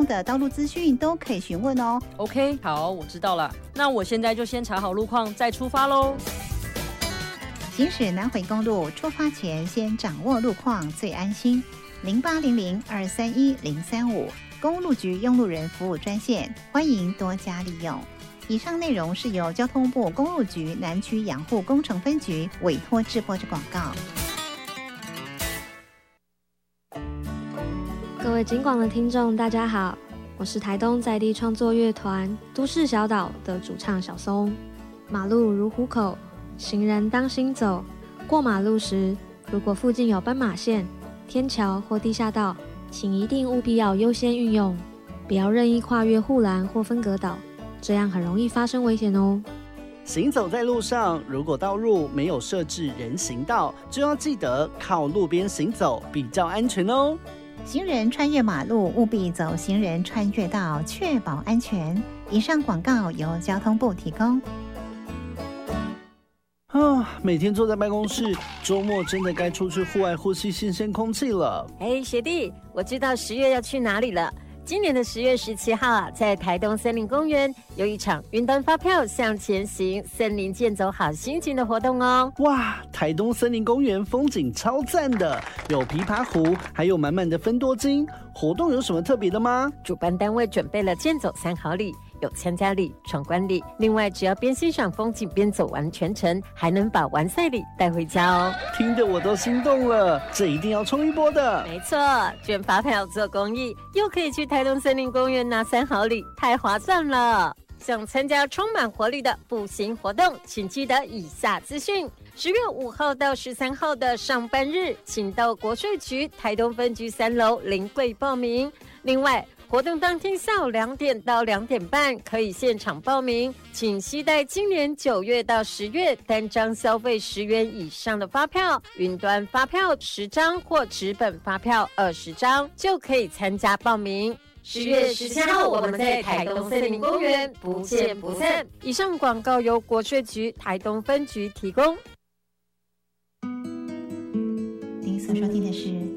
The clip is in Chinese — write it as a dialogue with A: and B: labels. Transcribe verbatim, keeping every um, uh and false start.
A: 的道路资讯都可以询问哦。
B: OK， 好，我知道了，那我现在就先查好路况再出发咯。
A: 行驶南回公路，出发前先掌握路况最安心。零八零零二三一零三五公路局用路人服务专线，欢迎多加利用。以上内容是由交通部公路局南区养护工程分局委托制播之广告。
C: 各位警广的听众大家好，我是台东在地创作乐团都市小岛的主唱小松。马路如虎口，行人当心走，过马路时如果附近有斑马线、天桥或地下道，请一定务必要优先运用，不要任意跨越护栏或分隔岛，这样很容易发生危险哦。
D: 行走在路上，如果道路没有设置人行道，就要记得靠路边行走比较安全哦。
A: 行人穿越马路务必走行人穿越道，确保安全。以上广告由交通部提供。
D: 啊，每天坐在办公室，周末真的该出去户外呼吸新鲜空气了。
E: 哎，学弟，我知道十月要去哪里了。今年的十月十七号啊，在台东森林公园有一场云端发票向前行森林健走好心情的活动哦。
D: 哇，台东森林公园风景超赞的，有琵琶湖，还有满满的芬多精。活动有什么特别的吗？
E: 主办单位准备了健走三好礼，有参加礼、闯关礼，另外只要边欣赏风景边走完全程，还能把完赛礼带回家哦。
D: 听得我都心动了，这一定要冲一波的。
E: 没错，捐发票做公益，又可以去台东森林公园拿三好礼，太划算了。想参加充满活力的步行活动，请记得以下资讯：十月五号到十三号的上班日，请到国税局台东分局三楼临柜报名。另外，活动当天下午两点到两点半可以现场报名，请携带今年九月到十月单张消费十元以上的发票、云端发票十张或纸本发票二十张，就可以参加报名。十月十七号，我们在台东森林公园不见不散。以上广告由国税局台东分局提供。
A: 您所收听的是